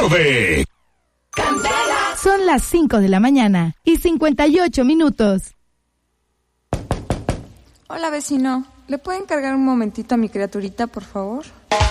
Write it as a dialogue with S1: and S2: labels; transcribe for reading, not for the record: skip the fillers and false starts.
S1: de
S2: Candela. Son las 5 de la mañana y 58 minutos.
S3: Hola, vecino. ¿Le puede encargar un momentito a mi criaturita, por favor?